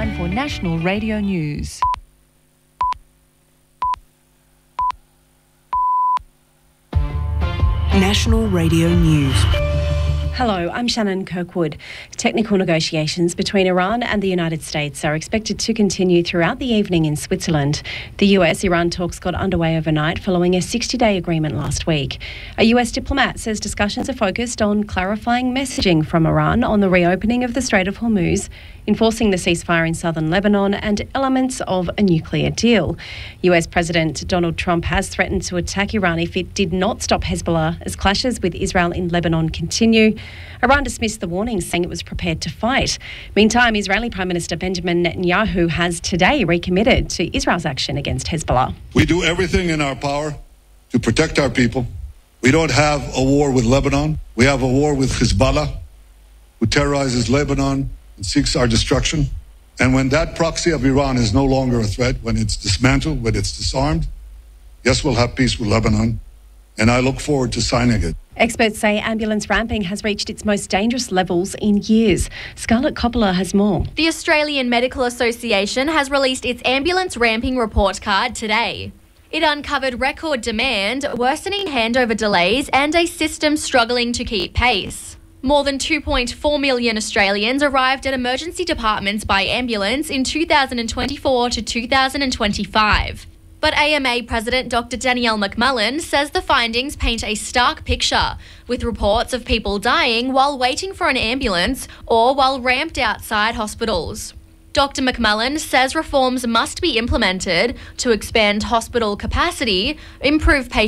time for National Radio News. National Radio News. Hello, I'm Shannon Kirkwood. Technical negotiations between Iran and the United States are expected to continue throughout the evening in Switzerland. The US-Iran talks got underway overnight following a 60-day agreement last week. A US diplomat says discussions are focused on clarifying messaging from Iran on the reopening of the Strait of Hormuz, enforcing the ceasefire in southern Lebanon and elements of a nuclear deal. US President Donald Trump has threatened to attack Iran if it did not stop Hezbollah as clashes with Israel in Lebanon continue. Iran dismissed the warning, saying it was prepared to fight. Meantime, Israeli Prime Minister Benjamin Netanyahu has today recommitted to Israel's action against Hezbollah. We do everything in our power to protect our people. We don't have a war with Lebanon. We have a war with Hezbollah, who terrorizes Lebanon and seeks our destruction. And when that proxy of Iran is no longer a threat, when it's dismantled, when it's disarmed, yes, we'll have peace with Lebanon. And I look forward to signing it. Experts say ambulance ramping has reached its most dangerous levels in years. Scarlett Coppola has more. The Australian Medical Association has released its ambulance ramping report card today. It uncovered record demand, worsening handover delays, and a system struggling to keep pace. More than 2.4 million Australians arrived at emergency departments by ambulance in 2024 to 2025. But AMA President Dr. Danielle McMullen says the findings paint a stark picture, with reports of people dying while waiting for an ambulance or while ramped outside hospitals. Dr. McMullen says reforms must be implemented to expand hospital capacity, improve patient